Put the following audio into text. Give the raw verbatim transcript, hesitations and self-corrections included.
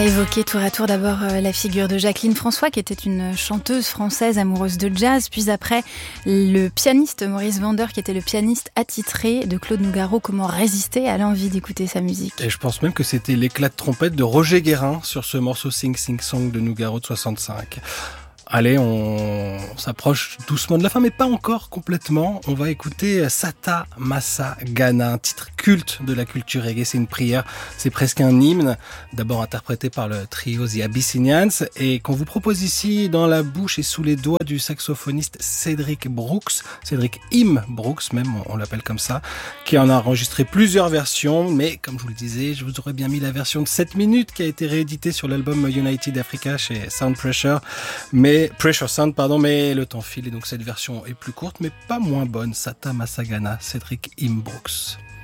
évoqué tour à tour d'abord euh, la figure de Jacqueline François, qui était une chanteuse française amoureuse de jazz, puis après le pianiste Maurice Vander, qui était le pianiste attitré de Claude Nougaro. Comment résister à l'envie d'écouter sa musique? Et je pense même que c'était l'éclat de trompette de Roger Guérin sur ce morceau Sing Sing Song de Nougaro de soixante-cinq. Allez, on s'approche doucement de la fin, mais pas encore complètement. On va écouter Sata Massa Gana, un titre culte de la culture reggae. C'est une prière, c'est presque un hymne, d'abord interprété par le trio The Abyssinians, et qu'on vous propose ici dans la bouche et sous les doigts du saxophoniste Cédric Brooks, Cédric Im Brooks même, on l'appelle comme ça, qui en a enregistré plusieurs versions, mais comme je vous le disais, je vous aurais bien mis la version de sept minutes qui a été rééditée sur l'album United Africa chez Sound Pressure, mais Pressure Sound, pardon, mais le temps file et donc cette version est plus courte, mais pas moins bonne. Sata Massa Gana, Cédric Im Brooks.